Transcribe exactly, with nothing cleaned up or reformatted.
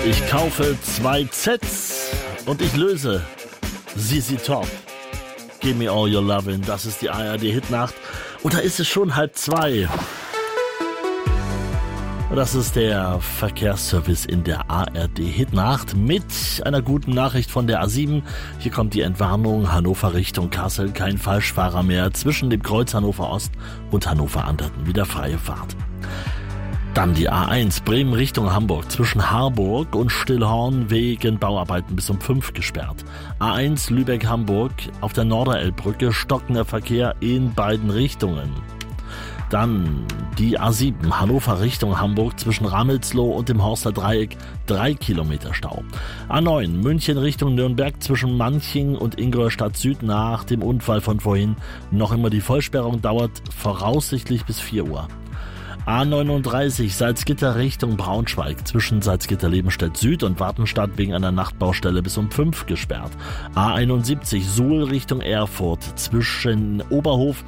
Ich kaufe zwei Sets und ich löse Z Z Top. Give me all your lovin', das ist die A R D-Hitnacht. Und da ist es schon halb zwei. Und das ist der Verkehrsservice in der A R D-Hitnacht mit einer guten Nachricht von der A sieben. Hier kommt die Entwarnung, Hannover Richtung Kassel, kein Falschfahrer mehr zwischen dem Kreuz Hannover Ost und Hannover Anderten, wieder freie Fahrt. Dann die A eins, Bremen Richtung Hamburg, zwischen Harburg und Stillhorn wegen Bauarbeiten bis um fünf gesperrt. A eins Lübeck-Hamburg, auf der Norderelbbrücke stockender Verkehr in beiden Richtungen. Dann die A sieben, Hannover Richtung Hamburg, zwischen Ramelsloh und dem Horster Dreieck, drei Kilometer Stau. A neun, München Richtung Nürnberg, zwischen Manching und Ingolstadt Süd nach dem Unfall von vorhin. Noch immer die Vollsperrung, dauert voraussichtlich bis vier Uhr. A neununddreißig, Salzgitter Richtung Braunschweig, zwischen Salzgitter-Lebenstedt Süd und Wartenstadt wegen einer Nachtbaustelle bis um fünf gesperrt. A einundsiebzig, Suhl Richtung Erfurt, zwischen Oberhof